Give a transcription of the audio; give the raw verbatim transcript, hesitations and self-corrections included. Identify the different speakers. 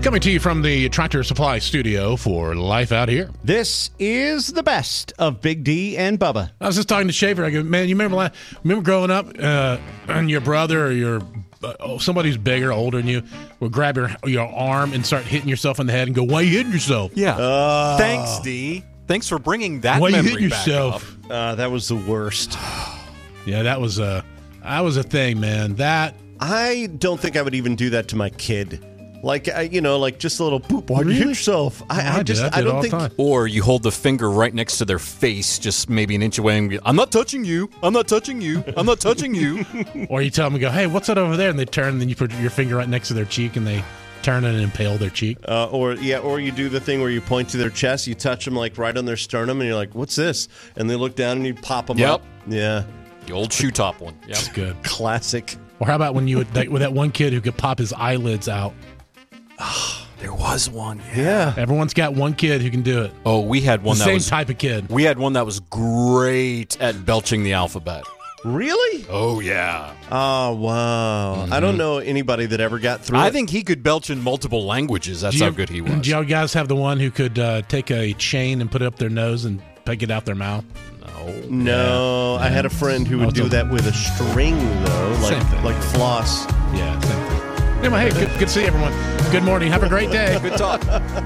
Speaker 1: Coming to you from the Tractor Supply studio for Life Out Here.
Speaker 2: This is the best of Big D and Bubba.
Speaker 1: I was just talking to Schaefer. I go, man, you remember la- remember growing up, uh, and your brother or your uh, somebody who's bigger, older than you, would grab your your arm and start hitting yourself in the head and go, "Why you hitting yourself?"
Speaker 3: Yeah.
Speaker 2: Uh,
Speaker 3: Thanks, D. Thanks for bringing that
Speaker 1: Why you
Speaker 3: memory
Speaker 1: hitting
Speaker 3: back
Speaker 1: yourself?
Speaker 3: up.
Speaker 2: Uh, that was the worst.
Speaker 1: Yeah, that was a that was a thing, man. That
Speaker 4: I don't think I would even do that to my kid. Like, I, you know, like just a little poop. Why'd you
Speaker 1: Really?
Speaker 4: hit yourself? I,
Speaker 1: I
Speaker 4: I
Speaker 1: did.
Speaker 4: just,
Speaker 1: I did
Speaker 4: I don't
Speaker 1: all the
Speaker 4: think.
Speaker 1: time.
Speaker 3: Or you hold the finger right next to their face, just maybe an inch away, and be, I'm not touching you. I'm not touching you. I'm not touching you.
Speaker 1: or you tell them, go, "Hey, what's that over there?" And they turn, and then you put your finger right next to their cheek, and they turn it and impale their cheek.
Speaker 4: Uh, or yeah, or you do the thing where you point to their chest, you touch them like right on their sternum, and you're like, "What's this?" And they look down and you pop them
Speaker 3: Yep.
Speaker 4: up. Yeah,
Speaker 3: The old shoe top one. Yep.
Speaker 1: That's good.
Speaker 4: classic.
Speaker 1: Or how about when you would like, with that one kid who could pop his eyelids out?
Speaker 3: There was one. Yeah.
Speaker 4: Yeah.
Speaker 1: Everyone's got one kid who can do it.
Speaker 3: Oh, we had one
Speaker 1: the
Speaker 3: that
Speaker 1: same
Speaker 3: was.
Speaker 1: type of kid.
Speaker 3: We had one that was great at belching the alphabet.
Speaker 4: Really?
Speaker 3: Oh yeah.
Speaker 4: Oh wow! I don't know anybody that ever got through.
Speaker 3: I
Speaker 4: it.
Speaker 3: think he could belch in multiple languages. That's
Speaker 1: Do
Speaker 3: how
Speaker 1: you-
Speaker 3: good he was.
Speaker 1: Do y'all guys have the one who could uh, take a chain and put it up their nose and pick it out their mouth?
Speaker 3: No.
Speaker 4: No, I had a friend who
Speaker 1: Oh,
Speaker 4: would
Speaker 1: it's
Speaker 4: do
Speaker 1: a-
Speaker 4: that with a string, though,
Speaker 1: Same thing.
Speaker 4: like like floss.
Speaker 1: Yeah, same thing. Anyway, hey, good, good to see everyone. Good morning. Have a great day.
Speaker 3: Good talk.